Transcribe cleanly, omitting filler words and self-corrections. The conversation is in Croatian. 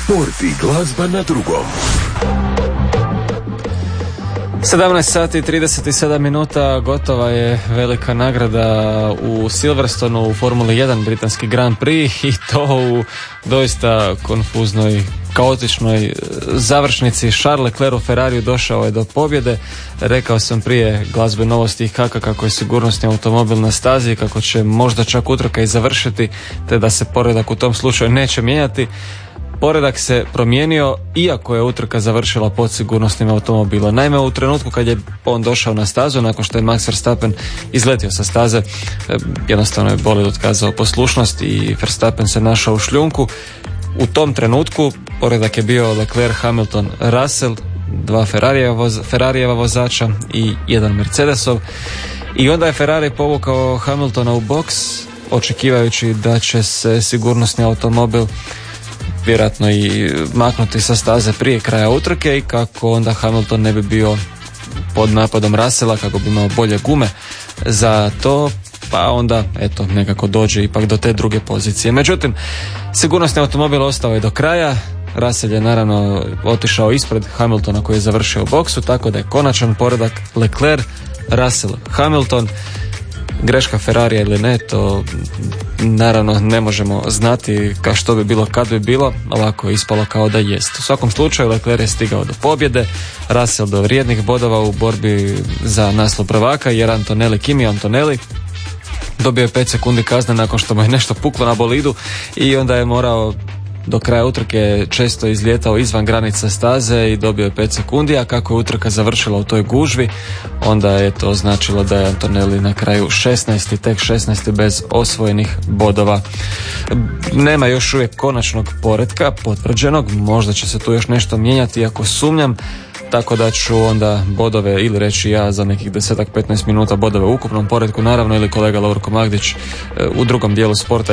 Sport i glazba na drugom. 17 sati i 37 minuta, gotova je velika nagrada u Silverstonu u Formuli 1, britanski Grand Prix, i to u doista konfuznoj, kaotičnoj završnici. Charles Leclerc u Ferrariju došao je do pobjede. Rekao sam prije glazbe novosti kako je sigurnosni automobil na stazi, kako će možda čak utrka i završiti, te da se poredak u tom slučaju neće mijenjati. Poredak se promijenio iako je utrka završila pod sigurnosnim automobilom. Naime, u trenutku kad je on došao na stazu, nakon što je Max Verstappen izletio sa staze, jednostavno je bolid otkazao poslušnost i Verstappen se našao u šljunku. U tom trenutku poredak je bio Leclerc, Hamilton, Russell, dva Ferrarijeva vozača i jedan Mercedesov, i onda je Ferrari povukao Hamiltona u boks očekivajući da će se sigurnosni automobil vjerojatno i maknuti sa staze prije kraja utrke i kako onda Hamilton ne bi bio pod napadom Russella, kako bi imao bolje gume za to, pa onda eto nekako dođe ipak do te druge pozicije. Međutim, sigurnosni automobil ostao je do kraja. Russell je naravno otišao ispred Hamiltona koji je završio u boksu, tako da je konačan poredak Leclerc, Russell, Hamilton. Greška Ferrarija ili ne, to naravno ne možemo znati što bi bilo kad bi bilo, ovako je ispalo kao da jest. U svakom slučaju Leclerc je stigao do pobjede, Russell do vrijednih bodova u borbi za naslov prvaka, jer Kimi Antonelli dobio je 5 sekundi kazne nakon što mu je nešto puklo na bolidu i onda je morao do kraja utrke često izlijetao izvan granica staze i dobio je 5 sekundi, a kako je utrka završila u toj gužvi, onda je to značilo da je Antonelli na kraju 16. tek 16. bez osvojenih bodova. Nema još uvijek konačnog poretka potvrđenog, možda će se tu još nešto mijenjati, iako sumnjam, tako da ću onda bodove ili reći ja za nekih 10-15 minuta bodove u ukupnom poretku, naravno, ili kolega Lovro Magdić u drugom dijelu sporta